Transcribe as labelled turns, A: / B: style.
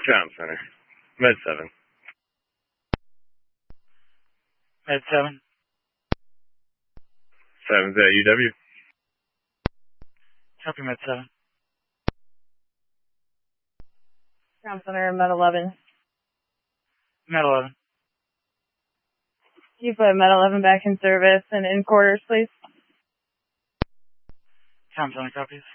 A: Town Center. Med 7.
B: Med 7.
A: 7's at UW.
B: Copy, Med 7.
C: Town Center, Med 11.
B: Med 11.
C: Can you put Med 11 back in service and in quarters, please?
B: Town Center copies.